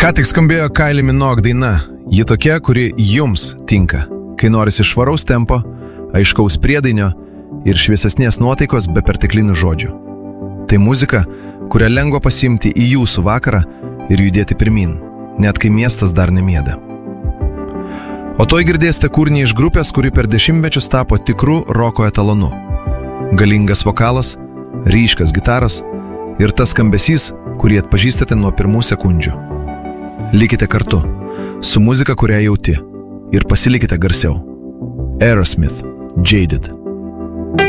Ką tik skambėjo Kylie Minogue daina. Ji tokia, kuri jums tinka, kai norisi švaraus tempo, aiškaus priedainio ir šviesesnės nuotaikos be perteklinių žodžių. Tai muzika, kurią lengva pasiimti į jūsų vakarą ir judėti pirmin, net kai miestas dar nemieda. O toj girdėsite kūrinį iš grupės, kuri per dešimtmečius tapo tikrų roko etalonu. Galingas vokalas, ryškas gitaras ir tas skambesys, kurį atpažįstate nuo pirmų sekundžių. Likite kartu su muzika, kurią jauti, ir pasilikite garsiau. Aerosmith, Jaded.